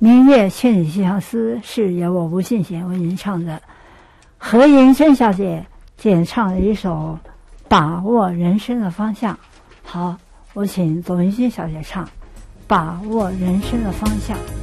明月千里寄相思是由我吴信贤为您唱的，何银珍小姐演唱了一首《把握人生的方向》。好，我请董云欣小姐唱《把握人生的方向》。